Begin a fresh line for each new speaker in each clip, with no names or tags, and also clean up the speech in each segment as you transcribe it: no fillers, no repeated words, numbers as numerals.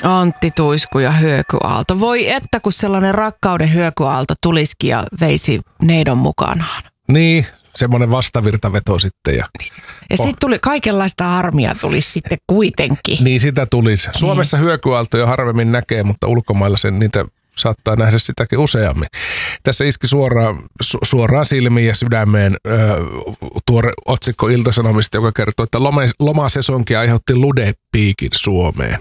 Antti Tuisku ja hyökyaalto. Voi että, kun sellainen rakkauden hyökyaalto tulisikin ja veisi neidon mukanaan.
Niin, semmoinen vastavirtaveto sitten. Ja
sitten tuli kaikenlaista harmia tulisi sitten kuitenkin.
Niin sitä tulisi. Suomessa hyökyaaltoja harvemmin näkee, mutta ulkomailla niitä saattaa nähdä sitäkin useammin. Tässä iski suoraan silmiin ja sydämeen tuore otsikko Ilta-Sanomista, joka kertoo, että lomasesonki aiheutti ludepiikin Suomeen.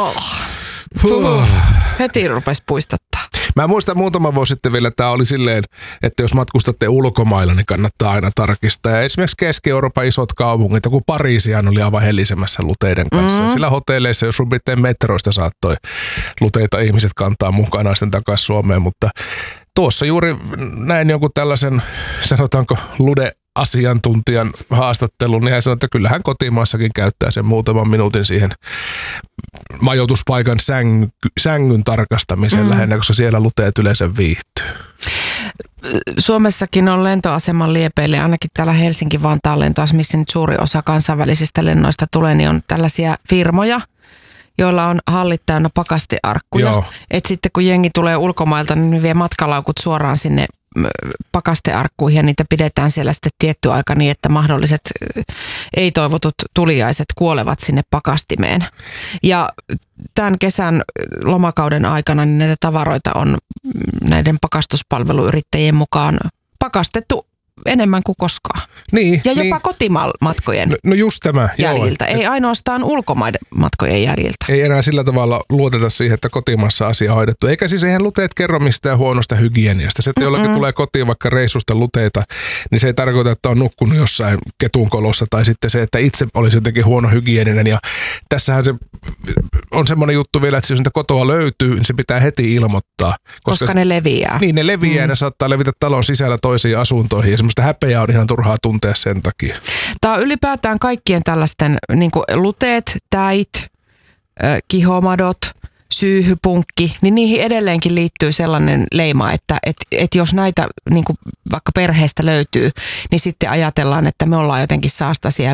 Heti rupesi puistattaa.
Mä muistan muutama vuosi sitten vielä, tämä oli silleen, että jos matkustatte ulkomailla, niin kannattaa aina tarkistaa. Ja esimerkiksi Keski-Euroopan isot kaupungit, kun Pariisihan oli aivan helisemässä luteiden kanssa. Sillä hotelleissa, jos rupiteen metroista saattoi luteita ihmiset kantaa mukanaan sen takaisin Suomeen, mutta tuossa juuri näin jonkun tällaisen, sanotaanko asiantuntijan haastattelun, niin hän sanoi, että kyllähän kotimaassakin käyttää sen muutaman minuutin siihen majoituspaikan sängyn tarkastamiseen lähinnä, koska siellä luteet yleensä viihtyy.
Suomessakin on lentoaseman liepeille, ainakin täällä Helsinki-Vantaan lentoasemassa, missä nyt suuri osa kansainvälisistä lennoista tulee, niin on tällaisia firmoja, joilla on hallit täynnä pakastearkkuja. Et sitten kun jengi tulee ulkomailta, niin ne vie matkalaukut suoraan sinne pakastearkkuihin ja niitä pidetään siellä sitten tietty aika niin, että mahdolliset ei-toivotut tuliaiset kuolevat sinne pakastimeen. Ja tämän kesän lomakauden aikana niin näitä tavaroita on näiden pakastuspalveluyrittäjien mukaan pakastettu enemmän kuin koskaan.
Niin,
ja jopa kotimatkojen
just tämä,
jäljiltä, ei ainoastaan ulkomaiden matkojen jäljiltä.
Ei enää sillä tavalla luoteta siihen, että kotimaassa asia on hoidettu. Eikä siis eihän luteet kerro mistään huonosta hygieniasta. Se, että jollakin tulee kotiin vaikka reissusta luteita, niin se ei tarkoita, että on nukkunut jossain ketunkolossa tai sitten se, että itse olisi jotenkin huono hygieninen. Ja tässähän se on semmoinen juttu vielä, että jos niitä kotoa löytyy, niin se pitää heti ilmoittaa.
Koska ne leviää.
Niin, ne leviää ja ne saattaa levitä talon sisällä toisiin asuntoihin ja semmoista häpeää on ihan turhaa tuntea sen takia.
Tämä on ylipäätään kaikkien tällaisten niin kuin luteet, täit, kihomadot, syyhypunkki, niin niihin edelleenkin liittyy sellainen leima, että jos näitä niin kuin vaikka perheestä löytyy, niin sitten ajatellaan, että me ollaan jotenkin saastaisia ja